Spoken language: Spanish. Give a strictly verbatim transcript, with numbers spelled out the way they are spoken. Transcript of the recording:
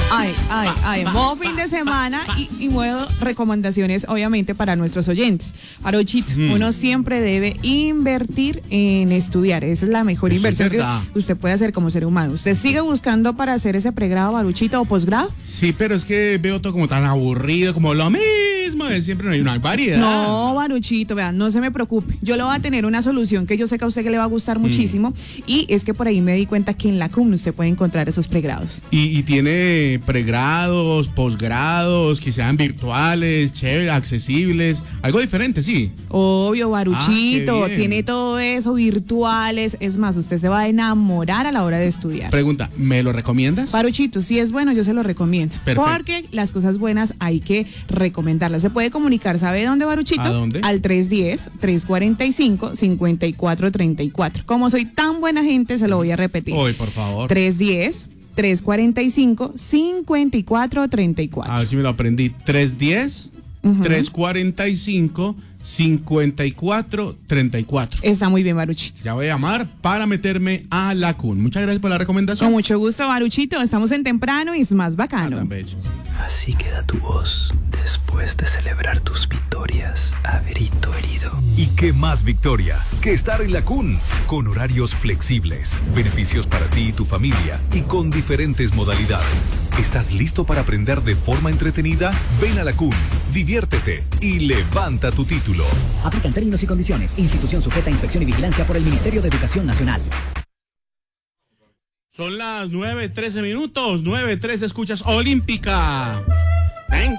Ay, ay, ay, modo fin de semana y, y modo recomendaciones, obviamente, para nuestros oyentes. Arochito, mm. uno siempre debe invertir en estudiar. Esa es la mejor Eso inversión es que usted puede hacer como ser humano. ¿Usted sigue buscando para hacer ese pregrado, Baruchito, o posgrado? Sí, pero es que veo todo como tan aburrido, como lo mismo de siempre, no hay una variedad. No, Baruchito, vean, no se me preocupe. Yo le voy a tener una solución que yo sé que a usted que le va a gustar mm. muchísimo, y es que por ahí me di cuenta que en la C U M usted puede encontrar esos pregrados. Y, y tiene pregrados, posgrados, que sean virtuales, chéveres, accesibles, algo diferente, sí. Obvio, Baruchito, ah, tiene todo eso, virtuales, es más, usted se va a enamorar a la hora de estudiar. Pregunta, ¿me lo recomiendas? Baruchito, si es bueno, yo se lo recomiendo. Perfecto. Porque las cosas buenas hay que recomendarlas. Se puede comunicar, ¿sabe dónde, Baruchito? ¿A dónde? Al tres uno cero, tres cuatro cinco, cinco cuatro tres cuatro. Como soy tan buena gente, se lo voy a repetir. Uy, por favor. tres uno cero, tres cuatro cinco, cinco cuatro tres cuatro. A ver si me lo aprendí. tres uno cero, uh-huh. tres cuatro cinco, cinco cuatro tres cuatro. Está muy bien, Baruchito. Ya voy a llamar para meterme a la C U N. Muchas gracias por la recomendación. Con mucho gusto, Baruchito. Estamos en temprano y es más bacano. Ah, tan bello. Así queda tu voz después de celebrar tus victorias a grito herido. ¿Y qué más victoria que estar en la C U N? Con horarios flexibles, beneficios para ti y tu familia y con diferentes modalidades. ¿Estás listo para aprender de forma entretenida? Ven a la C U N, diviértete y levanta tu título. Aplican términos y condiciones. Institución sujeta a inspección y vigilancia por el Ministerio de Educación Nacional. Son las nueve trece minutos, nueve trece, escuchas Olímpica. Ven.